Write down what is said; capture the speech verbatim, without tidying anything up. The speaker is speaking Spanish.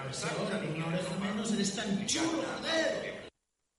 Pues ahora, con una oreja menos, eres tan chulo, joder.